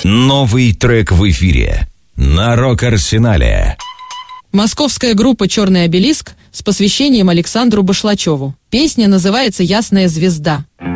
Новый трек в эфире на Рок-Арсенале. Московская группа «Черный обелиск» с посвящением Александру Башлачеву. Песня называется «Ясная звезда».